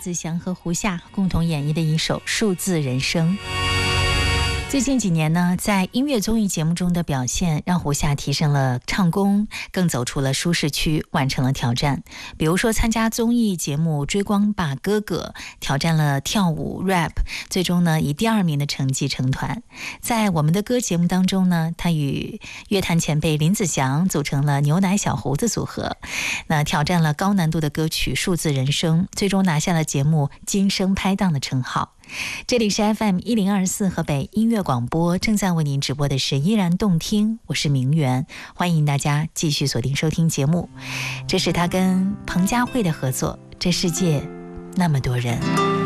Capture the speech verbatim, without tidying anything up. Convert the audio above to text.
子祥和胡夏共同演绎的一首《数字人生》。最近几年呢，在音乐综艺节目中的表现让胡夏提升了唱功，更走出了舒适区，完成了挑战。比如说参加综艺节目《追光吧哥哥》，挑战了跳舞 rap， 最终呢以第二名的成绩成团。在我们的歌节目当中呢，他与乐坛前辈林子祥组成了牛奶小胡子组合，那挑战了高难度的歌曲《数字人生》，最终拿下了节目今生拍档的称号。这里是 F M 一零二四河北音乐广播，正在为您直播的是依然动听，我是明媛，欢迎大家继续锁定收听节目。这是他跟彭佳慧的合作，这世界那么多人。